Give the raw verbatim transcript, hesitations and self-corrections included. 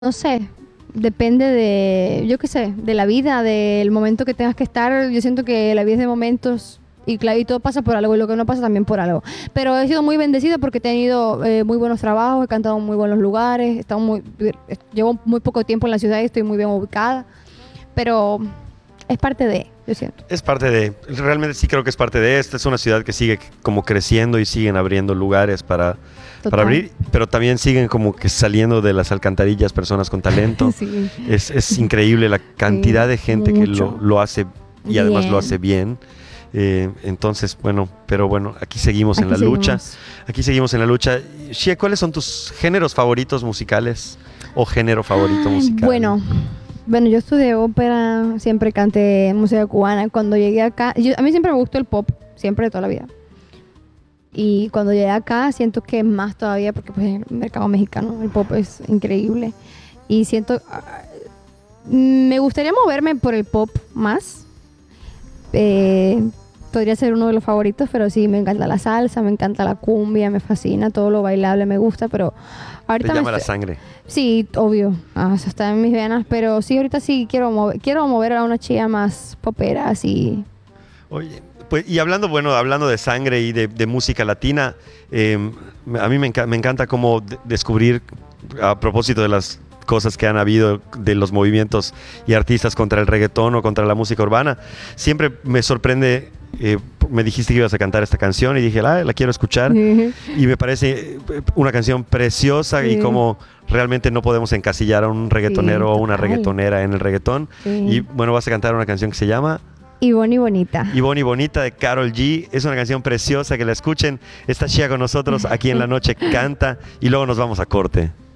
No sé, depende de, yo qué sé, de la vida, del momento que tengas que estar. Yo siento que la vida es de momentos y, claro, y todo pasa por algo y lo que no pasa también por algo. Pero he sido muy bendecida porque he tenido eh, muy buenos trabajos, he cantado en muy buenos lugares, he estado muy, eh, llevo muy poco tiempo en la ciudad y estoy muy bien ubicada. Pero es parte de, yo siento. Es parte de, realmente sí creo que es parte de. Esta es una ciudad que sigue como creciendo y siguen abriendo lugares para, para Total. abrir, pero también siguen como que saliendo de las alcantarillas personas con talento. Sí. Es, es increíble la cantidad Sí, de gente que lo, mucho. lo hace y además lo Bien. hace bien. Eh, entonces, bueno, pero bueno, aquí seguimos en Aquí la lucha. seguimos. Aquí seguimos en la lucha. Shia, ¿cuáles son tus géneros favoritos musicales o género favorito Ay, musical? bueno, bueno, yo estudié ópera, siempre canté música cubana. Cuando llegué acá, yo- a mí siempre me gustó el pop, siempre de toda la vida. Y cuando llegué acá siento que más todavía, porque pues el mercado mexicano, el pop es increíble. Y siento, ah, me gustaría moverme por el pop más. Eh, Podría ser uno de los favoritos, pero sí, me encanta la salsa, me encanta la cumbia, me fascina, todo lo bailable me gusta, pero Te ahorita me llama la estoy- sangre. Sí, obvio. Ah, eso está en mis venas. Pero sí, ahorita sí quiero mover, quiero mover a una chica más popera, así. Oye, pues y hablando, bueno, hablando de sangre y de, de música latina, eh, a mí me, enca- me encanta cómo de- descubrir, a propósito de las cosas que han habido de los movimientos y artistas contra el reggaetón o contra la música urbana, siempre me sorprende. Eh, me dijiste que ibas a cantar esta canción y dije, ah, la quiero escuchar. Y me parece eh, una canción preciosa y Sí. como realmente no podemos encasillar a un reggaetonero o una total. reggaetonera en el reggaetón. Sí. Y bueno, vas a cantar una canción que se llama Y Bonnie Bonita. Y Bonnie Bonita de Karol G. Es una canción preciosa, que la escuchen. Está Shia con nosotros aquí en La Noche Canta y luego nos vamos a corte.